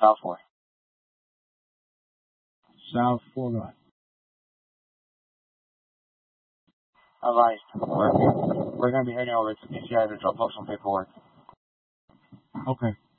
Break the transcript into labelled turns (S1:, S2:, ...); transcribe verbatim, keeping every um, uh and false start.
S1: South four.
S2: South four, go ahead.
S1: Advised. We're, we're going to be heading over to D C I to drop off some paperwork.
S2: Okay.